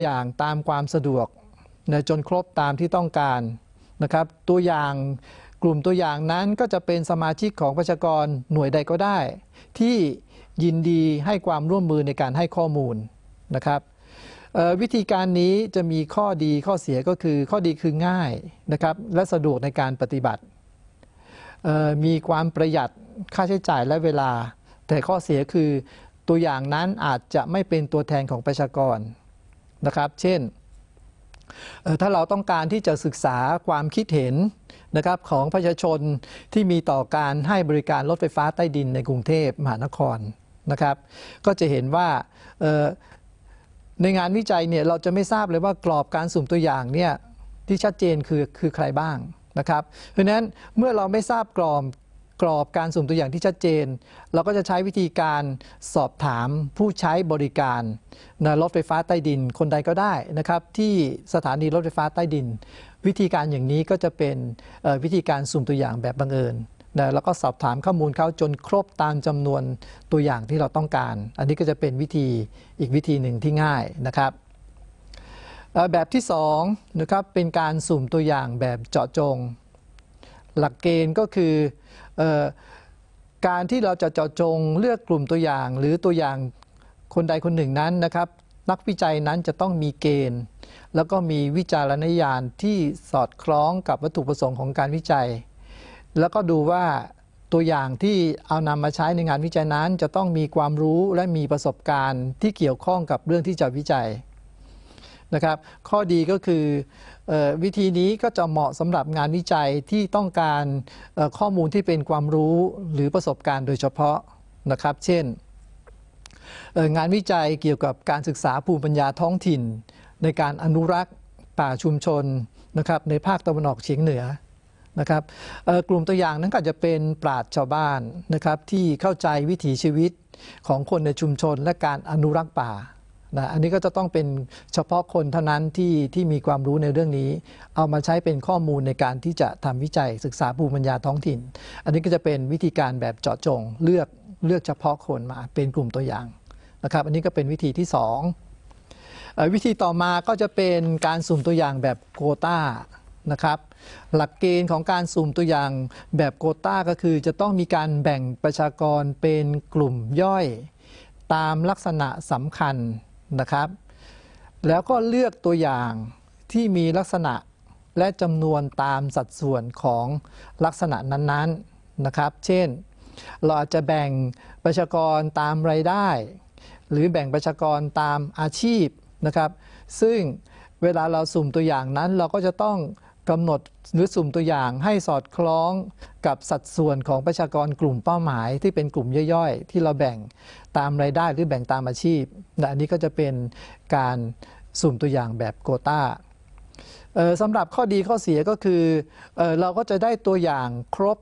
อย่างตามความสะดวกนะจนครบตามที่ต้องการนะครับตัวอย่างกลุ่มตัวอย่างนั้นก็จะเป็นสมาชิกของประชากรหน่วยใดก็ได้ที่ยินดีให้ความร่วมมือในการให้ข้อมูลนะครับวิธีการนี้จะมีข้อดีข้อเสียก็คือข้อดีคือง่ายนะครับและสะดวกในการปฏิบัติมีความประหยัดค่าใช้จ่ายและเวลาแต่ข้อเสียคือตัวอย่างนั้นอาจจะไม่เป็นตัวแทนของประชากรนะครับเช่นถ้าเราต้องการที่จะศึกษาความคิดเห็นนะครับของประชาชนที่มีต่อการให้บริการรถไฟฟ้าใต้ดินในกรุงเทพมหานครนะครับก็จะเห็นว่าในงานวิจัยเนี่ยเราจะไม่ทราบเลยว่ากรอบการสุ่มตัวอย่างเนี่ยที่ชัดเจนคือใครบ้างนะครับเพราะฉะนั้นเมื่อเราไม่ทราบกรอบการสุ่มตัวอย่างที่ชัดเจนเราก็จะใช้วิธีการสอบถามผู้ใช้บริการรถไฟฟ้าใต้ดินคนใดก็ได้นะครับที่สถานีรถไฟฟ้าใต้ดินวิธีการอย่างนี้ก็จะเป็นวิธีการสุ่มตัวอย่างแบบบังเอิญแล้วก็สอบถามข้อมูลเขาจนครบตามจำนวนตัวอย่างที่เราต้องการอันนี้ก็จะเป็นอีกวิธีหนึ่งที่ง่ายนะครับแบบที่2นะครับเป็นการสุ่มตัวอย่างแบบเจาะจงหลักเกณฑ์ก็คือการที่เราจะเจาะจงเลือกกลุ่มตัวอย่างหรือตัวอย่างคนใดคนหนึ่งนั้นนะครับนักวิจัยนั้นจะต้องมีเกณฑ์แล้วก็มีวิจารณญาณที่สอดคล้องกับวัตถุประสงค์ของการวิจัยแล้วก็ดูว่าตัวอย่างที่เอานำมาใช้ในงานวิจัยนั้นจะต้องมีความรู้และมีประสบการณ์ที่เกี่ยวข้องกับเรื่องที่จะวิจัยนะครับข้อดีก็คือวิธีนี้ก็จะเหมาะสำหรับงานวิจัยที่ต้องการข้อมูลที่เป็นความรู้หรือประสบการณ์โดยเฉพาะนะครับเช่นงานวิจัยเกี่ยวกับการศึกษาภูมิปัญญาท้องถิ่นในการอนุรักษ์ป่าชุมชนนะครับในภาคตะวันออกเฉียงเหนือนะครับกลุ่มตัวอย่างนั้นก็จะเป็นปราชญ์ชาวบ้านนะครับที่เข้าใจวิถีชีวิตของคนในชุมชนและการอนุรักษ์ป่าอันนี้ก็จะต้องเป็นเฉพาะคนเท่านั้นที่มีความรู้ในเรื่องนี้เอามาใช้เป็นข้อมูลในการที่จะทำวิจัยศึกษาภูมิปัญญาท้องถิ่นอันนี้ก็จะเป็นวิธีการแบบเจาะจงเลือกเฉพาะคนมาเป็นกลุ่มตัวอย่างนะครับอันนี้ก็เป็นวิธีที่2วิธีต่อมาก็จะเป็นการสุ่มตัวอย่างแบบโควต้านะครับหลักเกณฑ์ของการสุ่มตัวอย่างแบบโควต้าก็คือจะต้องมีการแบ่งประชากรเป็นกลุ่มย่อยตามลักษณะสำคัญนะครับแล้วก็เลือกตัวอย่างที่มีลักษณะและจำนวนตามสัดส่วนของลักษณะนั้นๆนะครับเช่นเราอาจจะแบ่งประชากรตามรายได้หรือแบ่งประชากรตามอาชีพนะครับซึ่งเวลาเราสุ่มตัวอย่างนั้นเราก็จะต้องกำหนดหรือสุ่มตัวอย่างให้สอดคล้องกับสัดส่วนของประชากรกลุ่มเป้าหมายที่เป็นกลุ่มย่อยๆที่เราแบ่งตามรายได้หรือแบ่งตามอาชีพอันนี้ก็จะเป็นการสุ่มตัวอย่างแบบโควต้าสำหรับข้อดีข้อเสียก็คือเราก็จะได้ตัวอย่างครบ